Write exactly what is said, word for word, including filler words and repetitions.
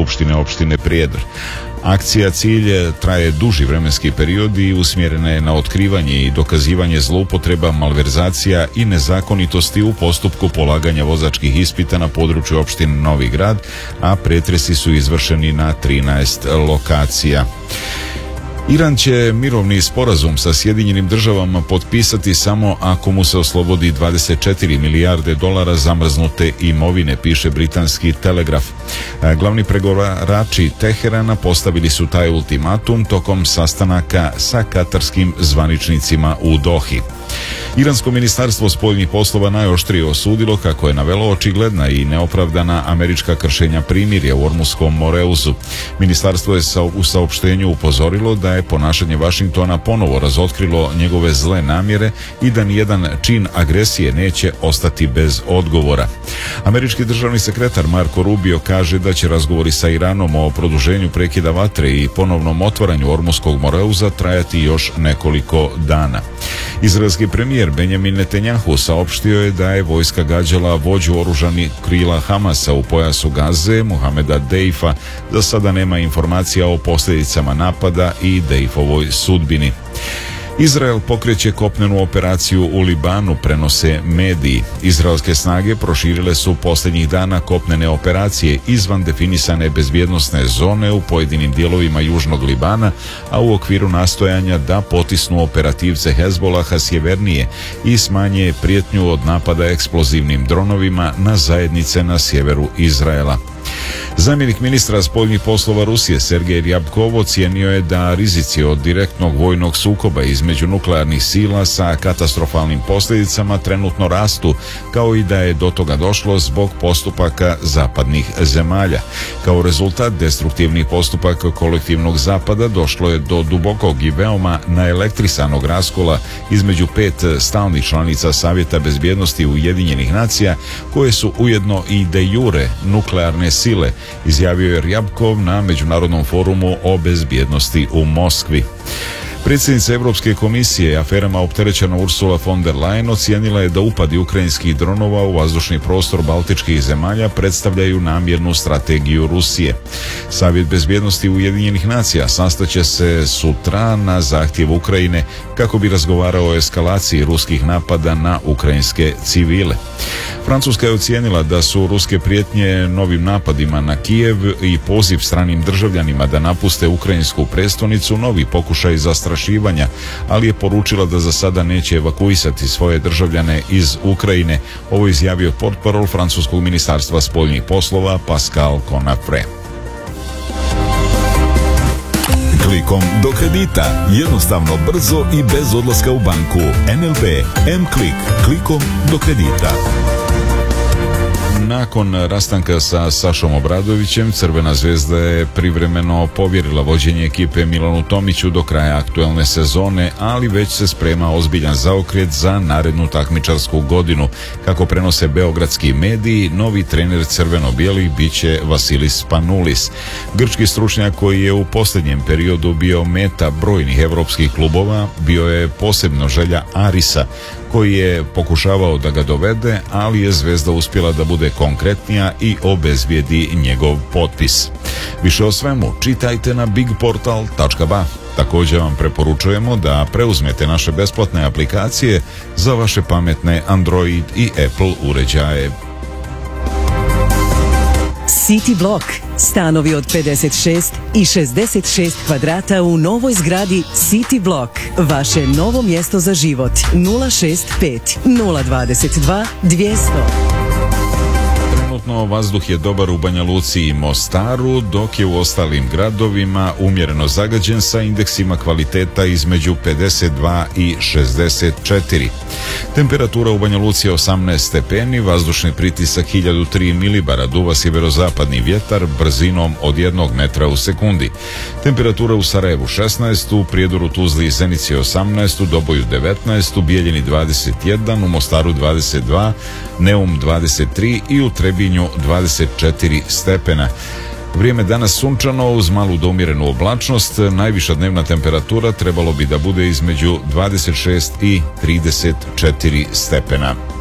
skupštine opštine Prijedor. Akcija Cilj traje duži vremenski period i usmjerena je na otkrivanje i dokazivanje zloupotreba, malverzacija i nezakonitosti u postupku polaganja vozačkih ispita na području opštine Novi Grad, a pretresi su izvršeni na trinaest lokacija. Iran će mirovni sporazum sa Sjedinjenim državama potpisati samo ako mu se oslobodi dvadeset četiri milijarde dolara zamrznute imovine, piše britanski Telegraf. Glavni pregovarači Teherana postavili su taj ultimatum tokom sastanaka sa katarskim zvaničnicima u Dohi. Iransko ministarstvo spoljnih poslova najoštrije osudilo, kako je navelo, očigledna i neopravdana američka kršenja primirja u Ormuskom Moreuzu. Ministarstvo je u saopštenju upozorilo da je ponašanje Vašingtona ponovo razotkrilo njegove zle namjere i da nijedan čin agresije neće ostati bez odgovora. Američki državni sekretar Marco Rubio kaže da će razgovori sa Iranom o produženju prekida vatre i ponovnom otvaranju Ormuskog Moreuza trajati još nekoliko dana. Izraelski premijer Benjamin Netanjahu saopštio je da je vojska gađala vođu oružanih krila Hamasa u pojasu Gaze, Mohameda Deifa. Za sada nema informacija o posljedicama napada i Deifovoj sudbini. Izrael pokreće kopnenu operaciju u Libanu, prenose mediji. Izraelske snage proširile su posljednjih dana kopnene operacije izvan definisane bezbjednosne zone u pojedinim dijelovima južnog Libana, a u okviru nastojanja da potisnu operativce Hezbolaha sjevernije i smanje prijetnju od napada eksplozivnim dronovima na zajednice na sjeveru Izraela. Zamjenik ministra spoljnih poslova Rusije Sergej Ryabkov ocijenio je da rizici od direktnog vojnog sukoba između nuklearnih sila sa katastrofalnim posljedicama trenutno rastu, kao i da je do toga došlo zbog postupaka zapadnih zemalja. Kao rezultat destruktivnih postupaka kolektivnog zapada došlo je do dubokog i veoma naelektrisanog raskola između pet stalnih članica Savjeta bezbjednosti Ujedinjenih nacija, koje su ujedno i de jure nuklearne sile, izjavio je Ryabkov na Međunarodnom forumu o bezbjednosti u Moskvi. Predsjednica Europske komisije aferama opterećena Ursula von der Leyen ocijenila je da upadi ukrajinskih dronova u vazdušni prostor baltičkih zemalja predstavljaju namjernu strategiju Rusije. Savjet bezbjednosti Ujedinjenih nacija sastaće se sutra na zahtjev Ukrajine kako bi razgovarao o eskalaciji ruskih napada na ukrajinske civile. Francuska je ocijenila da su ruske prijetnje novim napadima na Kijev i poziv stranim državljanima da napuste ukrajinsku prestonicu novi pokušaj zastrašivanja, ali je poručila da za sada neće evakuisati svoje državljane iz Ukrajine. Ovo izjavio portparol francuskog ministarstva spoljnih poslova Pascal Conafre. Klikom do kredita. Jednostavno, brzo i bez odlaska u banku. N L B M-Klik. Klikom do kredita. Nakon rastanka sa Sašom Obradovićem, Crvena zvezda je privremeno povjerila vođenje ekipe Milanu Tomiću do kraja aktuelne sezone, ali već se sprema ozbiljan zaokret za narednu takmičarsku godinu. Kako prenose beogradski mediji, novi trener crveno-bijelih biće Vasilis Spanoulis. Grčki stručnjak koji je u posljednjem periodu bio meta brojnih evropskih klubova, bio je posebno želja Arisa, koji je pokušavao da ga dovede, ali je Zvezda uspjela da bude konkretnija i obezbijedi njegov potpis. Više o svemu čitajte na big portal tačka ba. Također vam preporučujemo da preuzmete naše besplatne aplikacije za vaše pametne Android i Apple uređaje. City Block. Stanovi od pedeset šest i šezdeset šest kvadrata u novoj zgradi City Block. Vaše novo mjesto za život. nula šest pet nula dvadeset dva dvjesto. Trenutno vazduh je dobar u Banja Luci i Mostaru, dok je u ostalim gradovima umjereno zagađen sa indeksima kvaliteta između pedeset dva i šezdeset četiri. Temperatura u Banja Luci je osamnaest stepeni, vazdušni pritisak hiljadu tri milibara, duva sjeverozapadni vjetar brzinom od jednog metra u sekundi. Temperatura u Sarajevu šesnaest, u Prijedoru, Tuzli i Zenici osamnaest, u Doboju devetnaest, u Bijeljini dvadeset jedan, u Mostaru dvadeset dva, Neum dvadeset tri i u Trebinju dvadeset četiri stepena. Vrijeme danas sunčano uz malu do umjerenu oblačnost, najviša dnevna temperatura trebalo bi da bude između dvadeset šest i trideset četiri stepena.